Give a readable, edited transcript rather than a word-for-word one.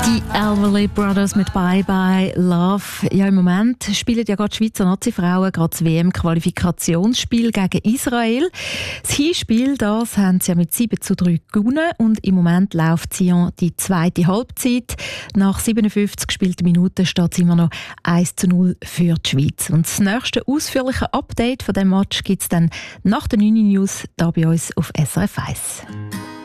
Die Everly Brothers mit Bye Bye Love. Ja, im Moment spielen ja gerade die Schweizer Nazi-Frauen gerade das WM-Qualifikationsspiel gegen Israel. Das Hinspiel, das haben sie ja mit 7:3 gewonnen und im Moment läuft sie ja die zweite Halbzeit. Nach 57 gespielten Minuten steht es immer noch 1:0 für die Schweiz. Und das nächste ausführliche Update von diesem Match gibt es dann nach den 9 News hier bei uns auf SRF 1.